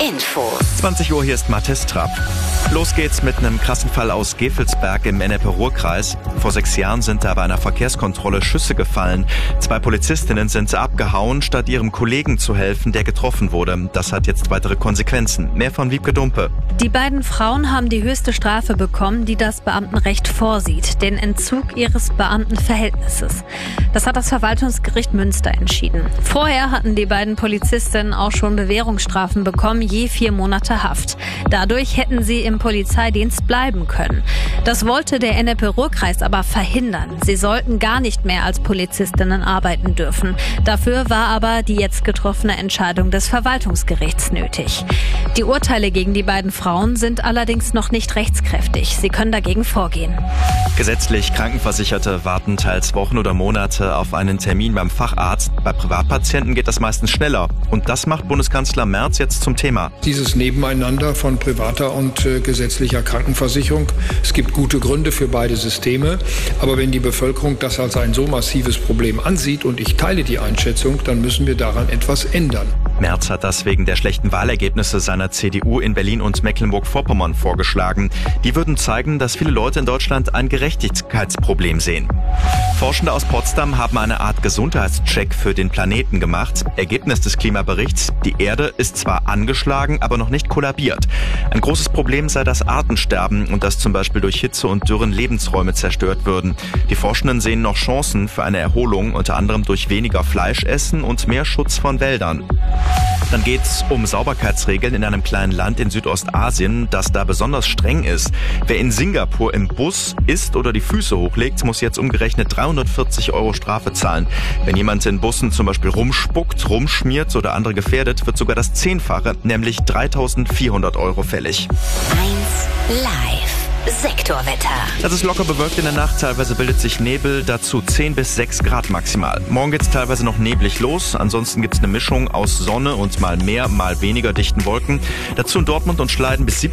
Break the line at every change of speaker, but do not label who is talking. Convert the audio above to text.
Infos.
20 Uhr, hier ist Mathis Trapp. Los geht's mit einem krassen Fall aus Gevelsberg im Ennepe-Ruhr-Kreis. Vor 6 Jahren sind da bei einer Verkehrskontrolle Schüsse gefallen. 2 Polizistinnen sind abgehauen, statt ihrem Kollegen zu helfen, der getroffen wurde. Das hat jetzt weitere Konsequenzen. Mehr von Wiebke Dumpe.
Die beiden Frauen haben die höchste Strafe bekommen, die das Beamtenrecht vorsieht, den Entzug ihres Beamtenverhältnisses. Das hat das Verwaltungsgericht Münster entschieden. Vorher hatten die beiden Polizistinnen auch schon Bewährungsstrafen bekommen, je 4 Monate Haft. Dadurch hätten sie im Polizeidienst bleiben können. Das wollte der Ennepe-Ruhr-Kreis aber verhindern. Sie sollten gar nicht mehr als Polizistinnen arbeiten dürfen. Dafür war aber die jetzt getroffene Entscheidung des Verwaltungsgerichts nötig. Die Urteile gegen die beiden Frauen sind allerdings noch nicht rechtskräftig. Sie können dagegen vorgehen.
Gesetzlich Krankenversicherte warten teils Wochen oder Monate auf einen Termin beim Facharzt. Bei Privatpatienten geht das meistens schneller. Und das macht Bundeskanzler Merz jetzt zum Thema.
Dieses Nebeneinander von privater und gesetzlicher Krankenversicherung. Es gibt gute Gründe für beide Systeme. Aber wenn die Bevölkerung das als ein so massives Problem ansieht, und ich teile die Einschätzung, dann müssen wir daran etwas ändern.
Merz hat das wegen der schlechten Wahlergebnisse seiner CDU in Berlin und Mecklenburg-Vorpommern vorgeschlagen. Die würden zeigen, dass viele Leute in Deutschland ein Gerechtigkeitsproblem sehen. Forschende aus Potsdam haben eine Art Gesundheitscheck für den Planeten gemacht. Ergebnis des Klimaberichts: Die Erde ist zwar angeschlagen, aber noch nicht kollabiert. Ein großes Problem sei das Artensterben und dass zum Beispiel durch Hitze und Dürren Lebensräume zerstört würden. Die Forschenden sehen noch Chancen für eine Erholung, unter anderem durch weniger Fleischessen und mehr Schutz von Wäldern. Dann geht's um Sauberkeitsregeln in einem kleinen Land in Südostasien, das da besonders streng ist. Wer in Singapur im Bus isst oder die Füße hochlegt, muss jetzt umgerechnet 340 € Strafe zahlen. Wenn jemand in Bussen zum Beispiel rumspuckt, rumschmiert oder andere gefährdet, wird sogar das 10-fache, nämlich 3.400 € fällig.
1 Live. Sektorwetter.
Das ist locker bewölkt in der Nacht, teilweise bildet sich Nebel, dazu 10 bis 6 Grad maximal. Morgen geht's teilweise noch neblig los, ansonsten gibt's eine Mischung aus Sonne und mal mehr, mal weniger dichten Wolken. Dazu in Dortmund und Schleiden bis 17